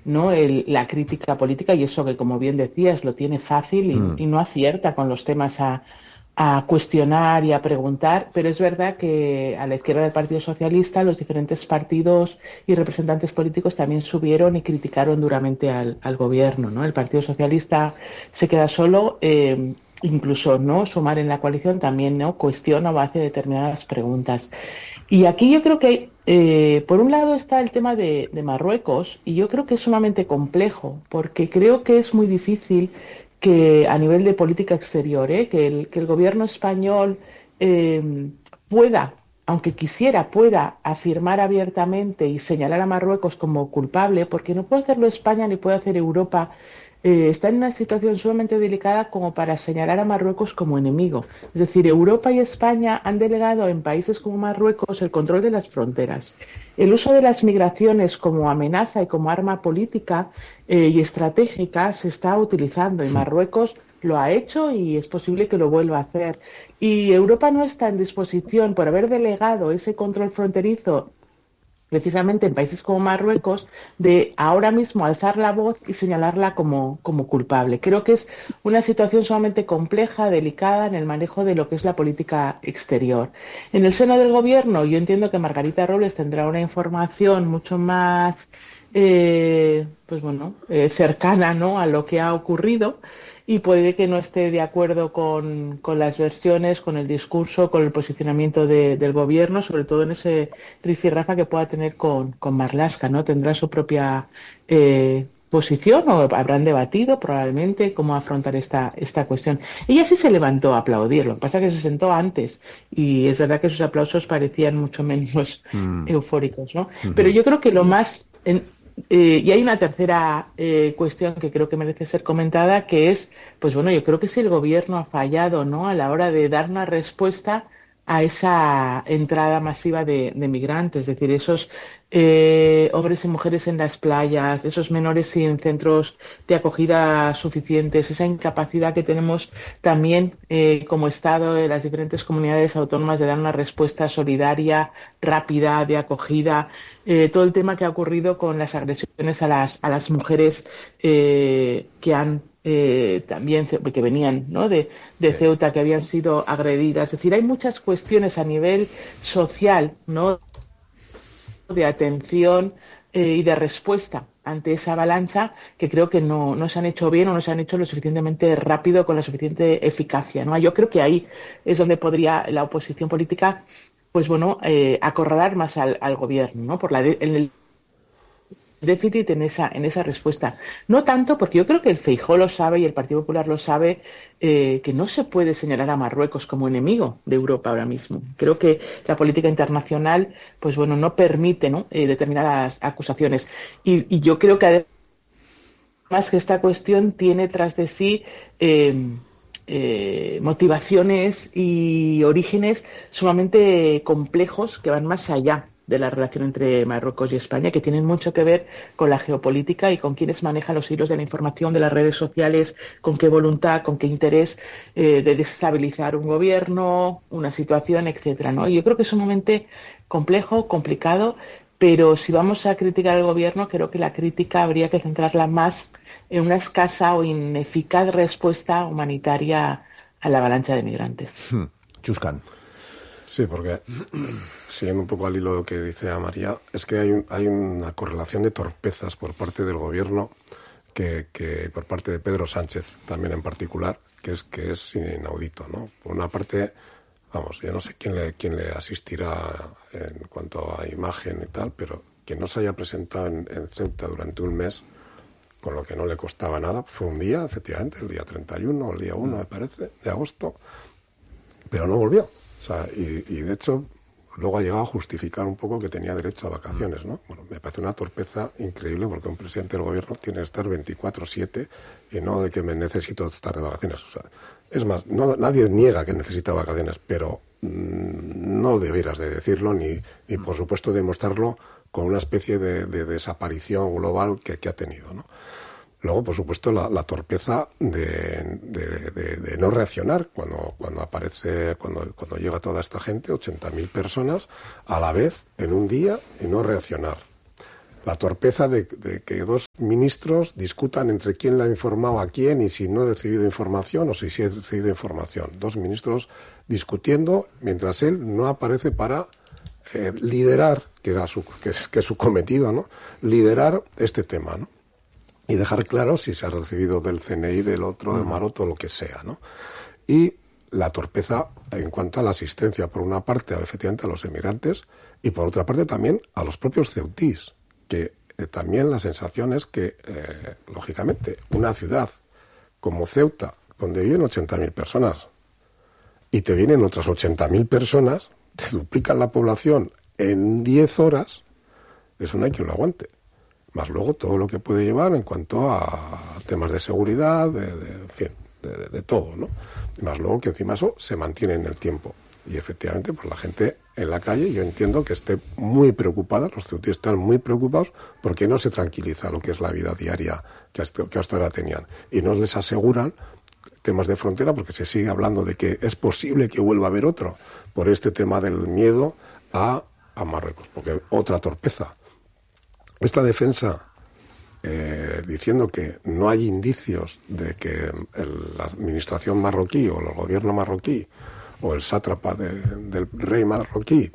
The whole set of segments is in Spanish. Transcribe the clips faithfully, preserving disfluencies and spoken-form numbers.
¿no? El, la crítica política, y eso que, como bien decías, lo tiene fácil y, Mm. y no acierta con los temas a, a cuestionar y a preguntar, pero es verdad que a la izquierda del Partido Socialista los diferentes partidos y representantes políticos también subieron y criticaron duramente al, al gobierno, ¿no? El Partido Socialista se queda solo, eh, incluso no sumar en la coalición también no cuestiona o hace determinadas preguntas. Y aquí yo creo que, eh, por un lado, está el tema de, de Marruecos, y yo creo que es sumamente complejo, porque creo que es muy difícil que a nivel de política exterior, ¿eh? que, el, que el gobierno español eh, pueda, aunque quisiera, pueda afirmar abiertamente y señalar a Marruecos como culpable, porque no puede hacerlo España ni puede hacer Europa. Eh, está en una situación sumamente delicada como para señalar a Marruecos como enemigo. Es decir, Europa y España han delegado en países como Marruecos el control de las fronteras. El uso de las migraciones como amenaza y como arma política eh, y estratégica se está utilizando y Marruecos lo ha hecho y es posible que lo vuelva a hacer. Y Europa no está en disposición, por haber delegado ese control fronterizo precisamente en países como Marruecos, de ahora mismo alzar la voz y señalarla como, como culpable. Creo que es una situación sumamente compleja, delicada en el manejo de lo que es la política exterior. En el seno del gobierno, yo entiendo que Margarita Robles tendrá una información mucho más eh, pues bueno, eh, cercana, ¿no?, a lo que ha ocurrido, y puede que no esté de acuerdo con, con las versiones, con el discurso, con el posicionamiento de- del gobierno, sobre todo en ese rifirrafa que pueda tener con, con Marlaska, ¿no? Tendrá su propia eh, posición o habrán debatido probablemente cómo afrontar esta, esta cuestión. Ella sí se levantó a aplaudir, lo que pasa es que se sentó antes y es verdad que sus aplausos parecían mucho menos Mm. eufóricos, ¿no? Pero Ujú. yo creo que lo más... en- eh, y hay una tercera eh, cuestión que creo que merece ser comentada, que es, pues bueno, yo creo que si el gobierno ha fallado, ¿no?, a la hora de dar una respuesta a esa entrada masiva de, de migrantes, es decir, esos eh, hombres y mujeres en las playas, esos menores sin centros de acogida suficientes, esa incapacidad que tenemos también eh, como Estado en las diferentes comunidades autónomas de dar una respuesta solidaria, rápida, de acogida, eh, todo el tema que ha ocurrido con las agresiones a las, a las mujeres eh, que han eh, también que venían, ¿no?, de, de Sí. Ceuta, que habían sido agredidas. Es decir, hay muchas cuestiones a nivel social, ¿no?, de atención eh, y de respuesta ante esa avalancha que creo que no, no se han hecho bien o no se han hecho lo suficientemente rápido con la suficiente eficacia, ¿no? Yo creo que ahí es donde podría la oposición política, pues bueno, eh, acorralar más al, al gobierno, ¿no? Por la de, en el déficit en esa, en esa respuesta. No tanto porque yo creo que el Feijóo lo sabe y el Partido Popular lo sabe, eh, que no se puede señalar a Marruecos como enemigo de Europa ahora mismo. Creo que la política internacional, pues bueno, no permite, ¿no?, eh, determinadas acusaciones. Y, y yo creo que además que esta cuestión tiene tras de sí eh, eh, motivaciones y orígenes sumamente complejos que van más allá de la relación entre Marruecos y España, que tienen mucho que ver con la geopolítica y con quienes manejan los hilos de la información de las redes sociales, con qué voluntad, con qué interés eh, de desestabilizar un gobierno, una situación, etcétera, ¿no? Y yo creo que es sumamente complejo, complicado, pero si vamos a criticar al gobierno, creo que la crítica habría que centrarla más en una escasa o ineficaz respuesta humanitaria a la avalancha de migrantes. Hmm. Chuscan. Sí, porque siguiendo un poco al hilo que dice a María, es que hay, un, hay una correlación de torpezas por parte del gobierno, que, que por parte de Pedro Sánchez también en particular, que es que es inaudito, ¿no? Por una parte, vamos, yo no sé quién le, quién le asistirá en cuanto a imagen y tal, pero que no se haya presentado en, en Ceuta durante un mes, con lo que no le costaba nada, fue un día, efectivamente, el día treinta y uno o el día uno, me parece, de agosto, pero no volvió. O sea, y, y de hecho, luego ha llegado a justificar un poco que tenía derecho a vacaciones, ¿no? Bueno, me parece una torpeza increíble porque un presidente del gobierno tiene que estar veinticuatro siete y no de que me necesito estar de vacaciones. O sea, es más, no, nadie niega que necesita vacaciones, pero mmm, no debieras de decirlo ni, ni por supuesto demostrarlo con una especie de, de desaparición global que, que ha tenido, ¿no? Luego, por supuesto, la, la torpeza de, de, de, de no reaccionar cuando, cuando aparece, cuando, cuando llega toda esta gente, ochenta mil personas, a la vez, en un día, y no reaccionar. La torpeza de, de que dos ministros discutan entre quién le ha informado a quién y si no he recibido información o si sí he recibido información. Dos ministros discutiendo mientras él no aparece para eh, liderar, que, era su, que, es, que es su cometido, ¿no? Liderar este tema, ¿no? Y dejar claro si se ha recibido del C N I, del otro, del Maroto, lo que sea, ¿no? Y la torpeza en cuanto a la asistencia, por una parte, efectivamente, a los emigrantes y por otra parte también a los propios ceutís, que eh, también la sensación es que, eh, lógicamente, una ciudad como Ceuta, donde viven ochenta mil personas, y te vienen otras ochenta mil personas, te duplican la población en diez horas, eso no hay quien lo aguante. Más luego todo lo que puede llevar en cuanto a temas de seguridad, de, de, en fin, de, de, de todo, ¿no? Y más luego que encima eso se mantiene en el tiempo. Y efectivamente, pues la gente en la calle, yo entiendo que esté muy preocupada, los ceutíes están muy preocupados porque no se tranquiliza lo que es la vida diaria que hasta, que hasta ahora tenían. Y no les aseguran temas de frontera porque se sigue hablando de que es posible que vuelva a haber otro por este tema del miedo a, a Marruecos. Porque otra torpeza. Esta defensa, eh, diciendo que no hay indicios de que el, la administración marroquí o el gobierno marroquí o el sátrapa de, del rey marroquí,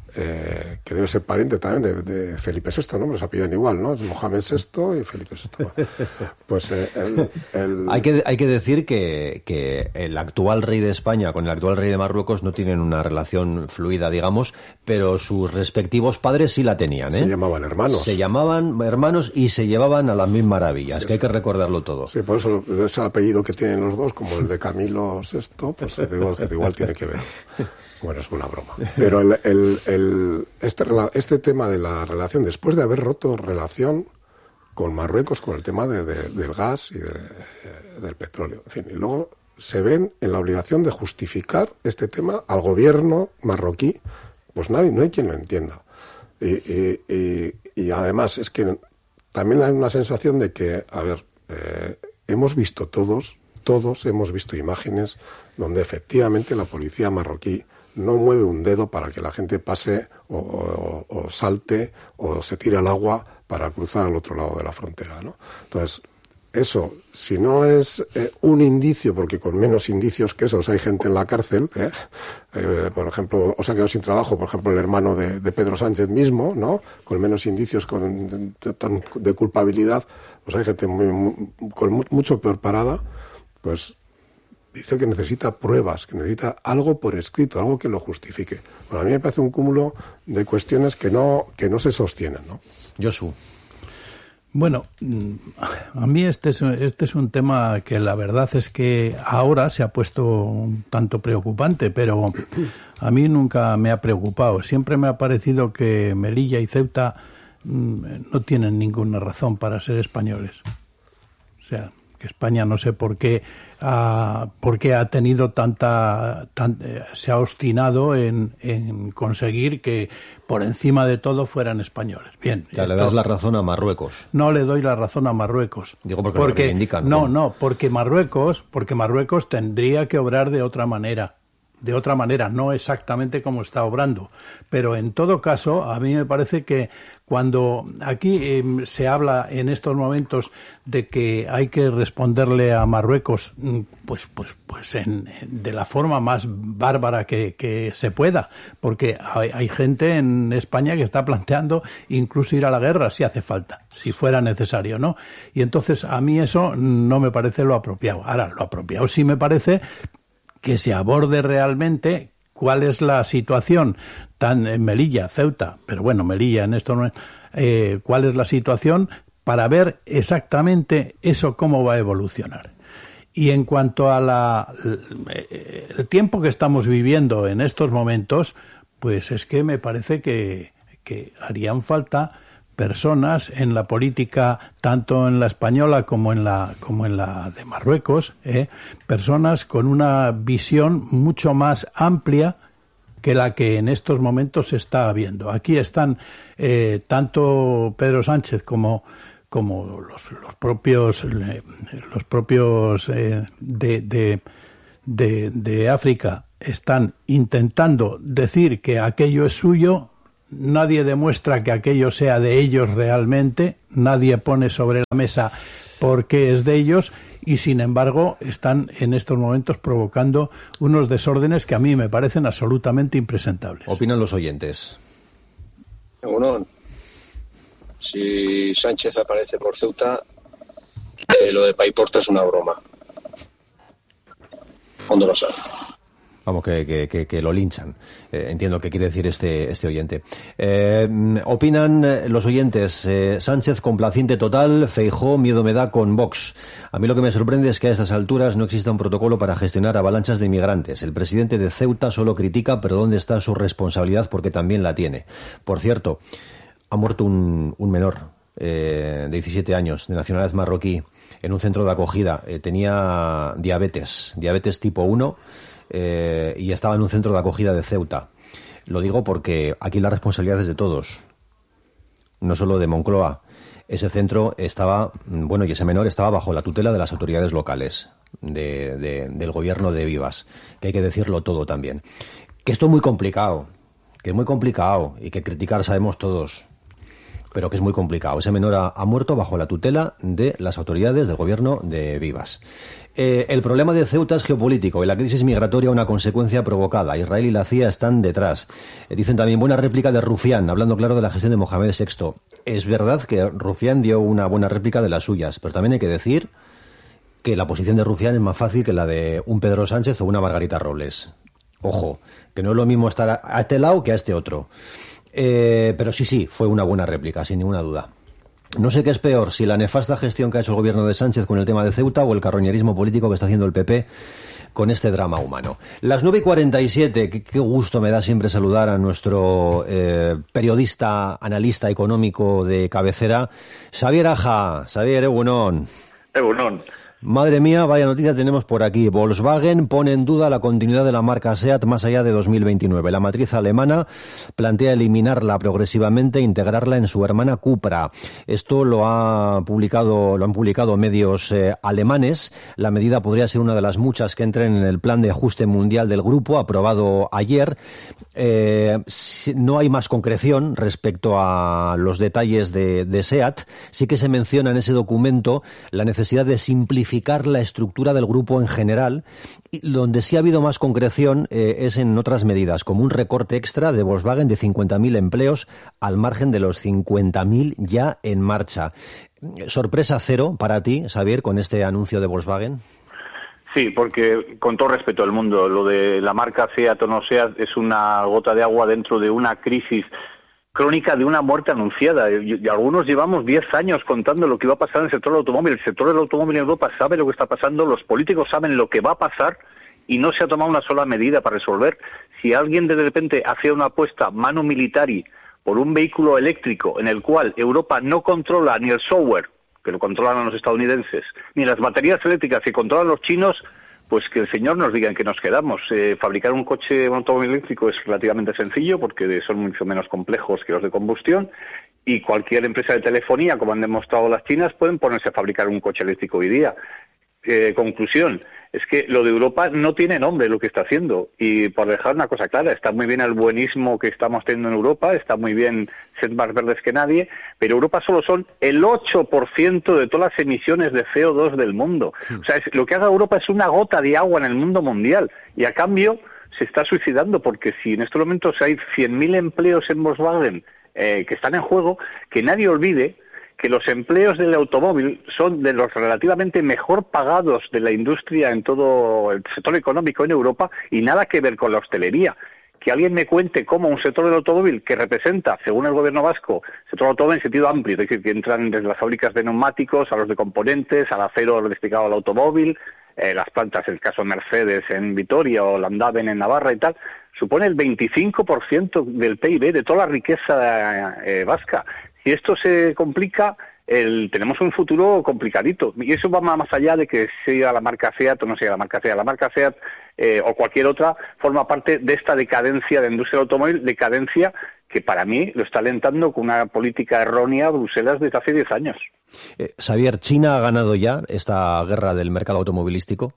eh, que debe ser pariente también de, de Felipe sexto, ¿no? Los apellidan igual, ¿no? Es Mohamed sexto y Felipe sexto. Pues eh, el, el... Hay que, hay que decir que, que el actual rey de España con el actual rey de Marruecos no tienen una relación fluida, digamos, pero sus respectivos padres sí la tenían, ¿eh? Se llamaban hermanos. Se llamaban hermanos y se llevaban a las mil maravillas, sí, que hay que recordarlo todo. Sí, por eso ese apellido que tienen los dos, como el de Camilo sexto, pues digo que igual tiene que ver. Bueno, es una broma. Pero el, el, el, este, este tema de la relación, después de haber roto relación con Marruecos, con el tema de, de, del gas y de, del petróleo, en fin, y luego se ven en la obligación de justificar este tema al gobierno marroquí, pues nadie, no hay quien lo entienda. Y, y, y, y además es que también hay una sensación de que, a ver, eh, hemos visto todos, todos hemos visto imágenes donde efectivamente la policía marroquí no mueve un dedo para que la gente pase o, o, o salte o se tire al agua para cruzar al otro lado de la frontera, ¿no? Entonces, eso, si no es eh, un indicio, porque con menos indicios que esos hay gente en la cárcel, ¿eh? Eh, por ejemplo, o se ha quedado sin trabajo, por ejemplo, el hermano de, de Pedro Sánchez mismo, ¿no? Con menos indicios con, de, de, de culpabilidad, pues hay gente muy, muy, con mucho peor parada, pues dice que necesita pruebas, que necesita algo por escrito, algo que lo justifique. Bueno, a mí me parece un cúmulo de cuestiones que no, que no se sostienen, ¿no? Josu. Bueno, a mí este es, este es un tema que la verdad es que ahora se ha puesto un tanto preocupante, pero a mí nunca me ha preocupado. Siempre me ha parecido que Melilla y Ceuta no tienen ninguna razón para ser españoles. O sea, que España no sé por qué ha, por qué ha tenido tanta, tan, se ha obstinado en, en conseguir que por encima de todo fueran españoles. Bien. Ya esto, le das la razón a Marruecos. No le doy la razón a Marruecos. Digo porque, porque lo reivindican. No, no, porque Marruecos, porque Marruecos tendría que obrar de otra manera. De otra manera, no exactamente como está obrando. Pero en todo caso, a mí me parece que cuando aquí eh, se habla en estos momentos de que hay que responderle a Marruecos, pues, pues, pues en, de la forma más bárbara que, que se pueda, porque hay, hay gente en España que está planteando incluso ir a la guerra si hace falta, si fuera necesario, ¿no? Y entonces a mí eso no me parece lo apropiado. Ahora, lo apropiado sí me parece que se aborde realmente cuál es la situación tan en Melilla, Ceuta, pero bueno, Melilla en esto no, eh, cuál es la situación para ver exactamente eso cómo va a evolucionar. Y en cuanto a la el tiempo que estamos viviendo en estos momentos, pues es que me parece que, que harían falta personas en la política, tanto en la española como en la como en la de Marruecos, ¿eh? personas con una visión mucho más amplia que la que en estos momentos se está viendo. Aquí están eh, tanto Pedro Sánchez como como los, los propios eh, los propios eh, de, de, de de África están intentando decir que aquello es suyo, nadie demuestra que aquello sea de ellos realmente, nadie pone sobre la mesa por qué es de ellos, y sin embargo están en estos momentos provocando unos desórdenes que a mí me parecen absolutamente impresentables. Opinan los oyentes. Bueno, si Sánchez aparece por Ceuta, eh, lo de Paiporta es una broma. ¿Dónde lo sabe? Vamos, que, que, que, que lo linchan. Eh, entiendo qué quiere decir este, este oyente. Eh, opinan los oyentes, eh, Sánchez complaciente total, Feijóo miedo me da con Vox. A mí lo que me sorprende es que a estas alturas no exista un protocolo para gestionar avalanchas de inmigrantes. El presidente de Ceuta solo critica, pero ¿dónde está su responsabilidad? Porque también la tiene. Por cierto, ha muerto un, un menor eh, de diecisiete años, de nacionalidad marroquí, en un centro de acogida. Eh, tenía diabetes, diabetes tipo uno, Eh, y estaba en un centro de acogida de Ceuta. Lo digo porque aquí la responsabilidad es de todos, no solo de Moncloa. Ese centro estaba, bueno, y ese menor estaba bajo la tutela de las autoridades locales, de, de, del gobierno de Vivas, que hay que decirlo todo también. Que esto es muy complicado, que es muy complicado, y que criticar sabemos todos, pero que es muy complicado. Ese menor ha, ha muerto bajo la tutela de las autoridades del gobierno de Vivas. Eh, el problema de Ceuta es geopolítico y la crisis migratoria una consecuencia provocada. Israel y la C I A están detrás. Eh, dicen también buena réplica de Rufián, hablando claro de la gestión de Mohamed sexto. Es verdad que Rufián dio una buena réplica de las suyas, pero también hay que decir que la posición de Rufián es más fácil que la de un Pedro Sánchez o una Margarita Robles. Ojo, que no es lo mismo estar a, a este lado que a este otro. Eh, pero sí, sí, fue una buena réplica, sin ninguna duda. No sé qué es peor, si la nefasta gestión que ha hecho el gobierno de Sánchez con el tema de Ceuta o el carroñerismo político que está haciendo el P P con este drama humano. Las nueve y cuarenta y siete, qué, qué gusto me da siempre saludar a nuestro eh, periodista, analista económico de cabecera, Xavier Aja. Xavier, egunon. Egunon. Madre mía, vaya noticia tenemos por aquí. Volkswagen pone en duda la continuidad de la marca SEAT más allá de dos mil veintinueve. La matriz alemana plantea eliminarla progresivamente e integrarla en su hermana Cupra. Esto lo ha publicado, lo han publicado medios eh, alemanes. La medida podría ser una de las muchas que entren en el plan de ajuste mundial del grupo, aprobado ayer. Eh, no hay más concreción respecto a los detalles de, de SEAT. Sí que se menciona en ese documento la necesidad de simplificar la estructura del grupo en general, y donde sí ha habido más concreción eh, es en otras medidas, como un recorte extra de Volkswagen de cincuenta mil empleos al margen de los cincuenta mil ya en marcha. ¿Sorpresa cero para ti, Xavier, con este anuncio de Volkswagen? Sí, porque con todo respeto al mundo, lo de la marca SEAT o no SEAT es una gota de agua dentro de una crisis crónica de una muerte anunciada. Y, y algunos llevamos diez años contando lo que va a pasar en el sector del automóvil. El sector del automóvil en Europa sabe lo que está pasando, los políticos saben lo que va a pasar y no se ha tomado una sola medida para resolver. Si alguien de repente hace una apuesta manu militari por un vehículo eléctrico en el cual Europa no controla ni el software, que lo controlan los estadounidenses, ni las baterías eléctricas que controlan los chinos, pues que el señor nos diga en qué nos quedamos. Eh, fabricar un coche, un automóvil eléctrico es relativamente sencillo porque son mucho menos complejos que los de combustión, y cualquier empresa de telefonía, como han demostrado las chinas, pueden ponerse a fabricar un coche eléctrico hoy día. Eh, conclusión, es que lo de Europa no tiene nombre lo que está haciendo, y por dejar una cosa clara, está muy bien el buenismo que estamos teniendo en Europa, está muy bien ser más verdes que nadie, pero Europa solo son el ocho por ciento de todas las emisiones de C O dos del mundo. Sí. O sea, es, lo que haga Europa es una gota de agua en el mundo mundial, y a cambio se está suicidando, porque si en estos momentos hay cien mil empleos en Volkswagen eh, que están en juego, que nadie olvide que los empleos del automóvil son de los relativamente mejor pagados de la industria en todo el sector económico en Europa, y nada que ver con la hostelería. Que alguien me cuente cómo un sector del automóvil que representa, según el gobierno vasco, sector del automóvil en sentido amplio, es decir, que entran desde las fábricas de neumáticos a los de componentes, al acero destinado al automóvil, eh, las plantas, el caso Mercedes en Vitoria o Landaven en Navarra y tal, supone el veinticinco por ciento del P I B, de toda la riqueza eh, vasca. Si esto se complica, el, tenemos un futuro complicadito. Y eso va más allá de que sea la marca SEAT o no sea la marca SEAT. La marca SEAT eh, o cualquier otra forma parte de esta decadencia de la industria del automóvil, decadencia que para mí lo está alentando con una política errónea Bruselas desde hace diez años. Eh, Xavier, ¿China ha ganado ya esta guerra del mercado automovilístico?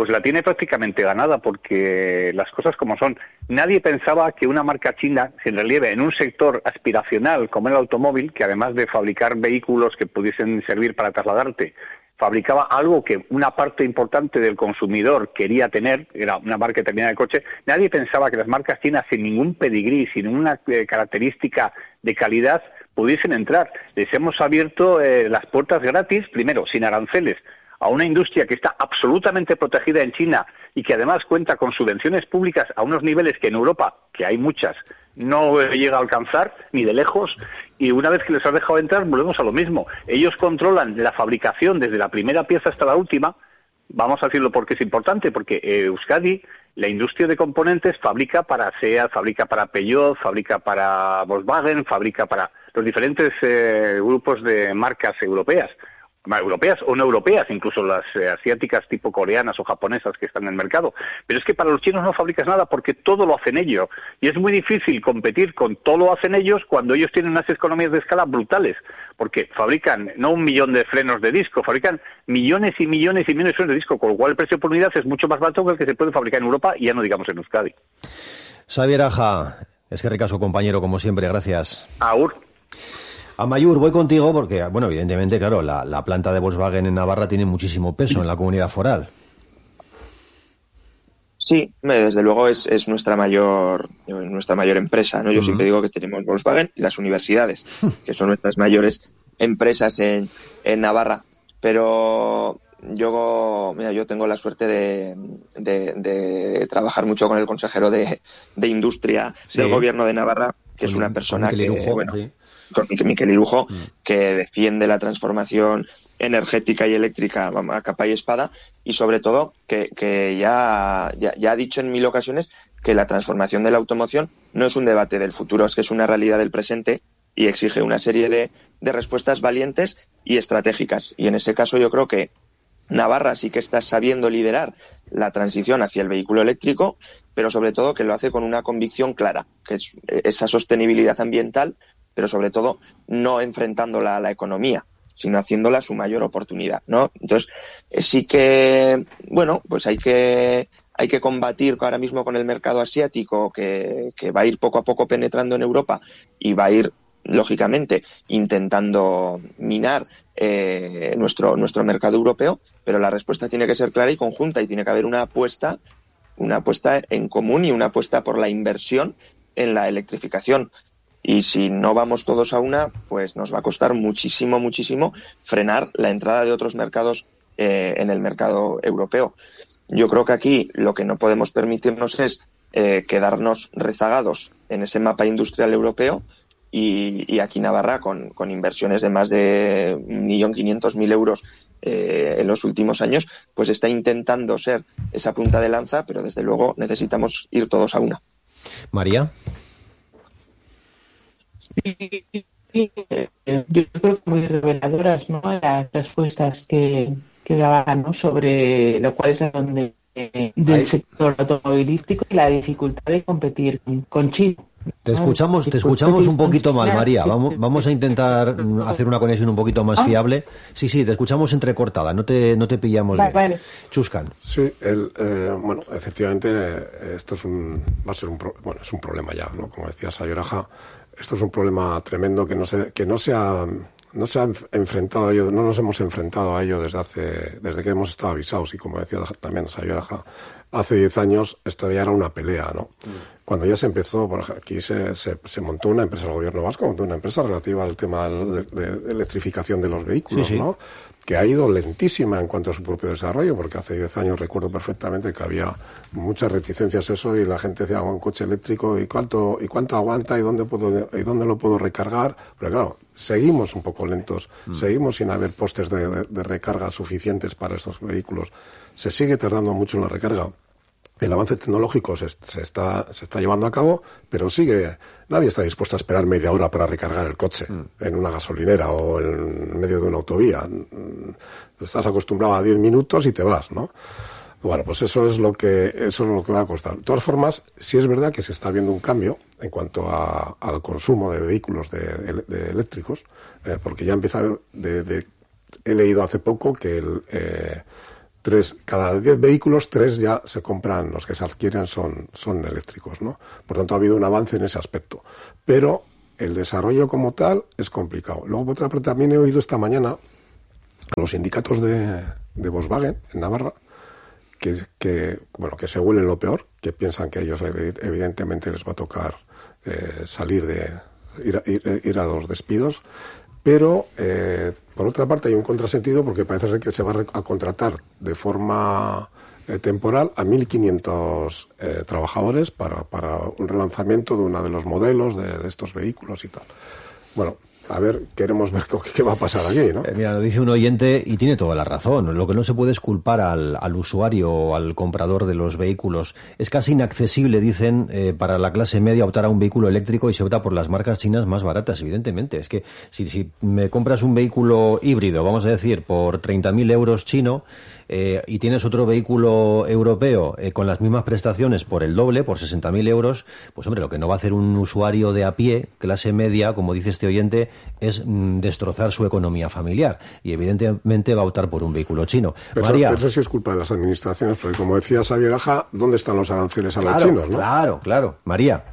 pues la tiene prácticamente ganada, porque las cosas como son. Nadie pensaba que una marca china se relieve en un sector aspiracional como el automóvil, que además de fabricar vehículos que pudiesen servir para trasladarte, fabricaba algo que una parte importante del consumidor quería tener, era una marca determinada de coche. Nadie pensaba que las marcas chinas, sin ningún pedigrí, sin ninguna eh, característica de calidad, pudiesen entrar. Les hemos abierto eh, las puertas gratis, primero, sin aranceles, a una industria que está absolutamente protegida en China y que además cuenta con subvenciones públicas a unos niveles que en Europa, que hay muchas, no llega a alcanzar ni de lejos, y una vez que les has dejado entrar volvemos a lo mismo. Ellos controlan la fabricación desde la primera pieza hasta la última. Vamos a decirlo porque es importante, porque eh, Euskadi, la industria de componentes, fabrica para SEAT, fabrica para Peugeot, fabrica para Volkswagen, fabrica para los diferentes eh, grupos de marcas europeas. europeas o no europeas, incluso las eh, asiáticas tipo coreanas o japonesas que están en el mercado. Pero es que para los chinos no fabricas nada porque todo lo hacen ellos. Y es muy difícil competir con todo lo hacen ellos cuando ellos tienen unas economías de escala brutales. Porque fabrican no un millón de frenos de disco, fabrican millones y millones y millones de frenos de disco, con lo cual el precio por unidad es mucho más barato que el que se puede fabricar en Europa y ya no digamos en Euskadi. Xabier Aja, es que recaso compañero, como siempre, gracias. Agur. Amaiur, voy contigo porque, bueno, evidentemente, claro, la, la planta de Volkswagen en Navarra tiene muchísimo peso en la comunidad foral. Sí, desde luego es, es nuestra mayor nuestra mayor empresa, ¿no? Yo uh-huh. siempre digo que tenemos Volkswagen y las universidades, que son nuestras mayores empresas en, en Navarra. Pero yo, mira, yo tengo la suerte de, de, de trabajar mucho con el consejero de, de Industria sí. del Gobierno de Navarra, que con, es una persona que, Irujo, bueno, sí. con Miquel Irujo, uh-huh. que defiende la transformación energética y eléctrica a capa y espada, y sobre todo que, que ya, ya, ya ha dicho en mil ocasiones que la transformación de la automoción no es un debate del futuro, es que es una realidad del presente y exige una serie de, de respuestas valientes y estratégicas. Y en ese caso yo creo que Navarra sí que está sabiendo liderar la transición hacia el vehículo eléctrico, pero sobre todo que lo hace con una convicción clara, que es esa sostenibilidad ambiental, pero sobre todo no enfrentándola a la economía, sino haciéndola su mayor oportunidad, ¿no? Entonces, eh, sí que, bueno, pues hay que hay que combatir ahora mismo con el mercado asiático que, que va a ir poco a poco penetrando en Europa y va a ir, lógicamente, intentando minar eh, nuestro nuestro mercado europeo, pero la respuesta tiene que ser clara y conjunta y tiene que haber una apuesta, una apuesta en común y una apuesta por la inversión en la electrificación. Y si no vamos todos a una, pues nos va a costar muchísimo, muchísimo frenar la entrada de otros mercados eh, en el mercado europeo. Yo creo que aquí lo que no podemos permitirnos es eh, quedarnos rezagados en ese mapa industrial europeo y, y aquí Navarra, con, con inversiones de más de un millón quinientos mil euros eh, en los últimos años, pues está intentando ser esa punta de lanza, pero desde luego necesitamos ir todos a una. María. Yo creo que muy reveladoras, ¿no?, las respuestas que, que daban, ¿no?, sobre lo cual es la razón de, del sector automovilístico y la dificultad de competir con, con China. Te escuchamos, te escuchamos un poquito mal, María. Vamos, vamos a intentar hacer una conexión un poquito más fiable. Sí, sí, te escuchamos entrecortada, no te, no te pillamos vale, bien. Vale. Chuscan. Sí, el, eh, bueno, efectivamente, eh, esto es un, va a ser un, pro, bueno, es un problema ya, ¿no? Como decía Xabier Aja, esto es un problema tremendo que no se, que no se ha, no se ha enfrentado a ello, no nos hemos enfrentado a ello desde hace, desde que hemos estado avisados, y como decía también Xabier Aja, hace diez años esto ya era una pelea, ¿no? Mm. Cuando ya se empezó, por ejemplo, aquí se, se, se montó una empresa, el gobierno vasco montó una empresa relativa al tema de, de, de electrificación de los vehículos, sí, sí. ¿no? Que ha ido lentísima en cuanto a su propio desarrollo, porque hace diez años recuerdo perfectamente que había muchas reticencias a eso y la gente decía, un coche eléctrico, ¿y cuánto, y cuánto aguanta? ¿Y dónde puedo, y dónde lo puedo recargar? Pero claro, seguimos un poco lentos, mm. seguimos sin haber postes de, de, de recarga suficientes para estos vehículos. Se sigue tardando mucho en la recarga. El avance tecnológico se, se está se está llevando a cabo, pero sigue, nadie está dispuesto a esperar media hora para recargar el coche mm. en una gasolinera o en medio de una autovía. Estás acostumbrado a diez minutos y te vas, ¿no? Bueno, pues eso es lo que eso es lo que va a costar. De todas formas, sí es verdad que se está viendo un cambio en cuanto a, al consumo de vehículos de, de, de eléctricos, eh, porque ya empieza a haber, de, de, he leído hace poco que el eh, tres, cada diez vehículos, tres ya se compran, los que se adquieren son, son eléctricos, ¿no? Por tanto, ha habido un avance en ese aspecto. Pero el desarrollo como tal es complicado. Luego, por otra parte, también he oído esta mañana a los sindicatos de, de Volkswagen en Navarra que, que, bueno, que se huelen lo peor, que piensan que a ellos evidentemente les va a tocar eh, salir de, ir a, ir, ir a los despidos. Pero, eh, por otra parte, hay un contrasentido porque parece ser que se va a contratar de forma eh, temporal a mil quinientos eh, trabajadores para, para un relanzamiento de uno de los modelos de, de estos vehículos y tal. Bueno, a ver, queremos ver qué va a pasar aquí, ¿no? Eh, mira, lo dice un oyente y tiene toda la razón. Lo que no se puede es culpar al, al usuario o al comprador de los vehículos. Es casi inaccesible, dicen, eh, para la clase media optar a un vehículo eléctrico y se opta por las marcas chinas más baratas, evidentemente. Es que si, si me compras un vehículo híbrido, vamos a decir, por treinta mil euros chino, eh, y tienes otro vehículo europeo eh, con las mismas prestaciones por el doble, por sesenta mil euros, pues hombre, lo que no va a hacer un usuario de a pie, clase media, como dice este oyente, es mm, destrozar su economía familiar y evidentemente va a optar por un vehículo chino. Pero, María, pero eso sí es culpa de las administraciones, porque como decía Xavier Aja, ¿dónde están los aranceles a claro, los chinos, no? Claro, claro. María.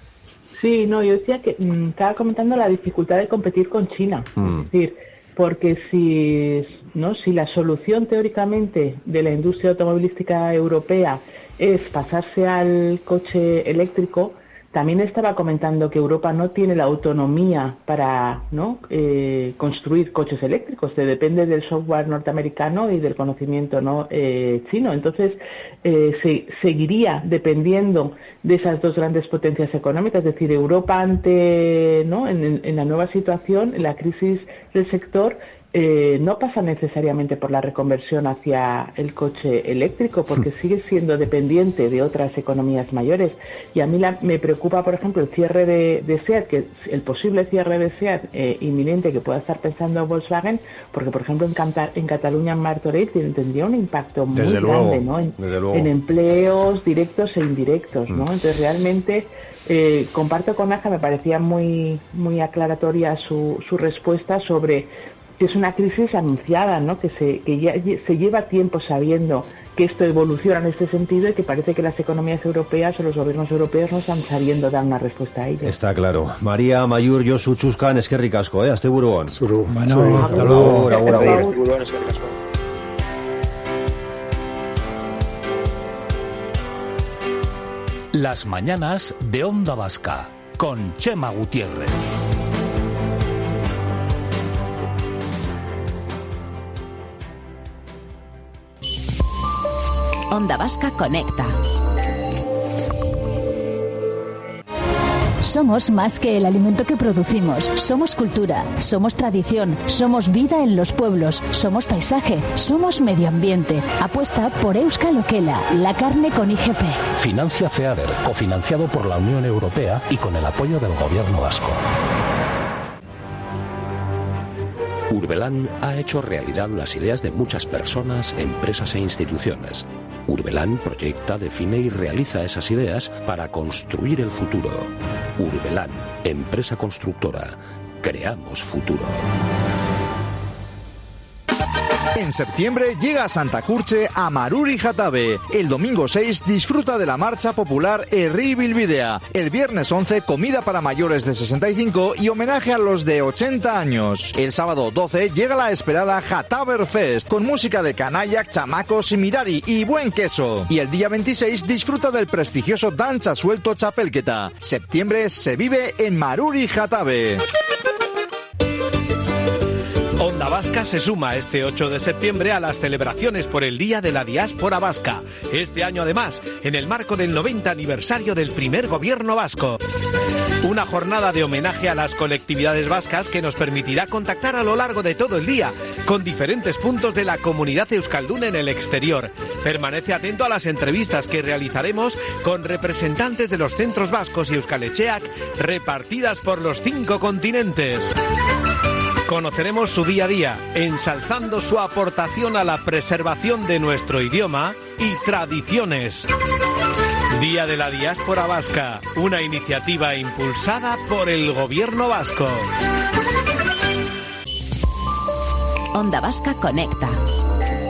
Sí, no, yo decía que mmm, estaba comentando la dificultad de competir con China. Mm. Es decir, porque si, ¿no? si la solución teóricamente de la industria automovilística europea es pasarse al coche eléctrico, también estaba comentando que Europa no tiene la autonomía para ¿no? eh, construir coches eléctricos, se depende del software norteamericano y del conocimiento ¿no? eh, chino. Entonces, eh, se seguiría dependiendo de esas dos grandes potencias económicas, es decir, Europa ante ¿no? en, en la nueva situación, en la crisis del sector, Eh, no pasa necesariamente por la reconversión hacia el coche eléctrico, porque sigue siendo dependiente de otras economías mayores. Y a mí la, me preocupa, por ejemplo, el cierre de, de SEAT, que el posible cierre de SEAT eh, inminente que pueda estar pensando Volkswagen, porque, por ejemplo, en, Canta, en Cataluña, en Martorell, tendría un impacto muy desde grande, luego, ¿no? En, desde luego. en empleos directos e indirectos, ¿no? Mm. Entonces, realmente, eh, comparto con Aja, me parecía muy, muy aclaratoria su, su respuesta sobre que es una crisis anunciada, ¿no? Que se que ya se lleva tiempo sabiendo que esto evoluciona en este sentido y que parece que las economías europeas o los gobiernos europeos no están sabiendo dar una respuesta a ello. Está claro. María, Mayur, Josu, Chuskan, eskerrik asko, eh? Aste buruan. Zuru. Bueno, hasta luego. Agur, agur. Las mañanas de Onda Vasca con Chema Gutiérrez. Onda Vasca Conecta. Somos más que el alimento que producimos. Somos cultura, somos tradición, somos vida en los pueblos, somos paisaje, somos medio ambiente. Apuesta por Euskal Okela, la carne con I G P. Financia FEADER, cofinanciado por la Unión Europea y con el apoyo del Gobierno vasco. Urbelan ha hecho realidad las ideas de muchas personas, empresas e instituciones. Urbelan proyecta, define y realiza esas ideas para construir el futuro. Urbelan, empresa constructora. Creamos futuro. En septiembre llega a Santa Curche a Maruri Jatabe. El domingo seis disfruta de la marcha popular Herri Bilbidea. El viernes once comida para mayores de sesenta y cinco y homenaje a los de ochenta años. El sábado doce llega la esperada Jataber Fest con música de Canayak, Chamacos y Mirari y buen queso. Y el día veintiséis disfruta del prestigioso Danza Suelto Chapelketa. Septiembre se vive en Maruri Jatabe. Onda Vasca se suma este ocho de septiembre a las celebraciones por el Día de la Diáspora Vasca. Este año, además, en el marco del noventa aniversario del primer gobierno vasco. Una jornada de homenaje a las colectividades vascas que nos permitirá contactar a lo largo de todo el día con diferentes puntos de la comunidad euskaldun en el exterior. Permanece atento a las entrevistas que realizaremos con representantes de los centros vascos y Euskal Etxeak repartidas por los cinco continentes. Conoceremos su día a día, ensalzando su aportación a la preservación de nuestro idioma y tradiciones. Día de la Diáspora Vasca, una iniciativa impulsada por el Gobierno vasco. Onda Vasca Conecta.